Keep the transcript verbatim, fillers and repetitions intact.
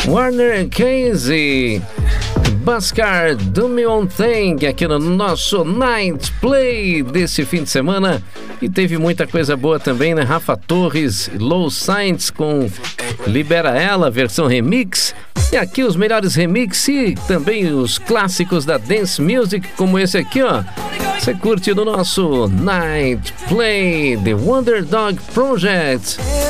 Warner Casey, Bhaskar, Do Me One Thing, aqui no nosso Night Play desse fim de semana. E teve muita coisa boa também, né? Rafa Torres, Low Science com Libera Ela, versão remix. E aqui os melhores remixes e também os clássicos da Dance Music, como esse aqui, ó. Você curte do nosso Night Play, The Wonder Dog Project.